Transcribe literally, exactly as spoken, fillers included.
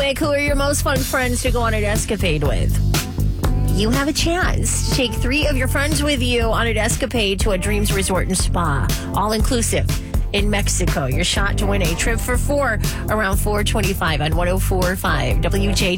quick, who are your most fun friends to go on an escapade with? You have a chance to take three of your friends with you on an escapade to a Dreams Resort and Spa, all inclusive in Mexico. Your shot to win a trip for four around four twenty-five on one oh four point five W J.